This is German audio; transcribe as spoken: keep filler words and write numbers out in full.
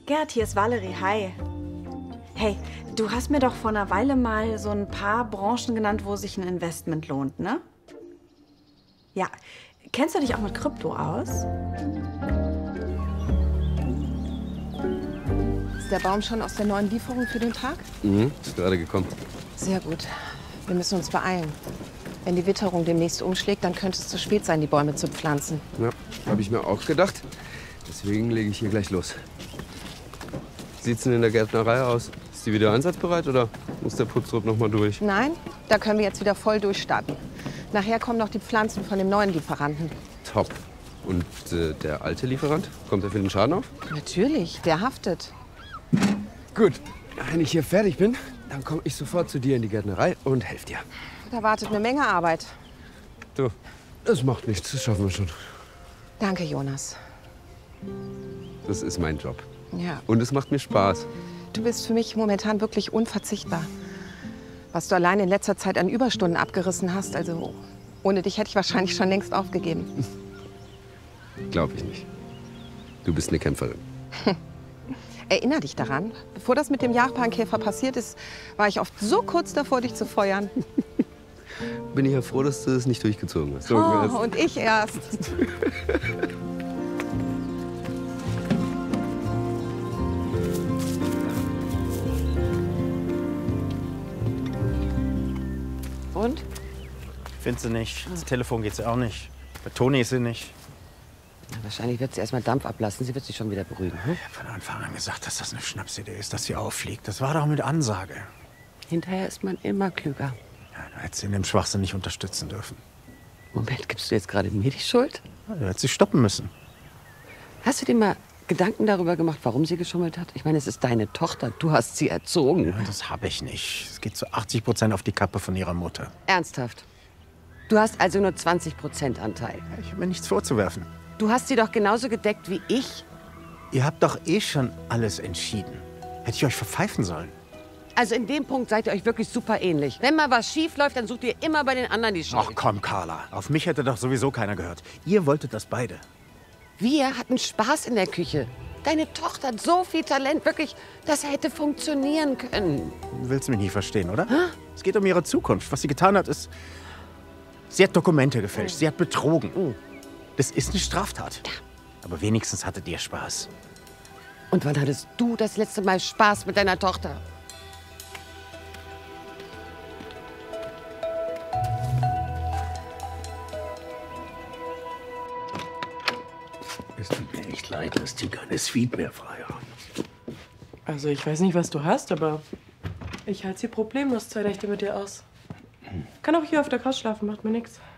Gerd, hier ist Valerie. Hi. Hey, du hast mir doch vor einer Weile mal so ein paar Branchen genannt, wo sich ein Investment lohnt, ne? Ja. Kennst du dich auch mit Krypto aus? Ist der Baum schon aus der neuen Lieferung für den Tag? Mhm, ist gerade gekommen. Sehr gut. Wir müssen uns beeilen. Wenn die Witterung demnächst umschlägt, dann könnte es zu spät sein, die Bäume zu pflanzen. Ja, habe ich mir auch gedacht. Deswegen lege ich hier gleich los. Sieht's denn in der Gärtnerei aus? Ist die wieder einsatzbereit oder muss der Putztrupp noch mal durch? Nein, da können wir jetzt wieder voll durchstarten. Nachher kommen noch die Pflanzen von dem neuen Lieferanten. Top. Und äh, der alte Lieferant? Kommt er für den Schaden auf? Natürlich, der haftet. Gut. Wenn ich hier fertig bin, dann komme ich sofort zu dir in die Gärtnerei und helfe dir. Da wartet eine Menge Arbeit. Du, das macht nichts. Das schaffen wir schon. Danke, Jonas. Das ist mein Job. Ja. Und es macht mir Spaß. Du bist für mich momentan wirklich unverzichtbar. Was du allein in letzter Zeit an Überstunden abgerissen hast, also ohne dich hätte ich wahrscheinlich schon längst aufgegeben. Glaube ich nicht. Du bist eine Kämpferin. Erinner dich daran, bevor das mit dem Japankäfer passiert ist, war ich oft so kurz davor, dich zu feuern. Bin ich ja froh, dass du es nicht durchgezogen hast. Oh, und ich erst. Und? Findest du nicht. Das Telefon geht sie auch nicht. Bei Toni ist sie nicht. Ja, wahrscheinlich wird sie erst mal Dampf ablassen. Sie wird sich schon wieder beruhigen. Hm? Ich habe von Anfang an gesagt, dass das eine Schnapsidee ist, dass sie auffliegt. Das war doch mit Ansage. Hinterher ist man immer klüger. Ja, du hättest sie in dem Schwachsinn nicht unterstützen dürfen. Moment, gibst du jetzt gerade mir die Schuld? Ja, du hättest sie stoppen müssen. Hast du dir mal Gedanken darüber gemacht, warum sie geschummelt hat? Ich meine, es ist deine Tochter. Du hast sie erzogen. Ja, das habe ich nicht. Es geht zu achtzig Prozent auf die Kappe von ihrer Mutter. Ernsthaft? Du hast also nur zwanzig Prozent Anteil. Ja, ich habe mir nichts vorzuwerfen. Du hast sie doch genauso gedeckt wie ich. Ihr habt doch eh schon alles entschieden. Hätte ich euch verpfeifen sollen. Also in dem Punkt seid ihr euch wirklich super ähnlich. Wenn mal was schief läuft, dann sucht ihr immer bei den anderen die Schuld. Ach komm, Carla. Auf mich hätte doch sowieso keiner gehört. Ihr wolltet das beide. Wir hatten Spaß in der Küche. Deine Tochter hat so viel Talent, wirklich, das hätte funktionieren können. Du willst mich nie verstehen, oder? Hä? Es geht um ihre Zukunft. Was sie getan hat, ist... Sie hat Dokumente gefälscht. Sie hat betrogen. Mhm. Das ist eine Straftat. Ja. Aber wenigstens hattet ihr Spaß. Und wann hattest du das letzte Mal Spaß mit deiner Tochter? Es tut mir echt leid, dass die keine Suite mehr frei haben. Also ich weiß nicht, was du hast, aber ich halte sie problemlos zwei Nächte mit dir aus. Kann auch hier auf der Couch schlafen, macht mir nichts.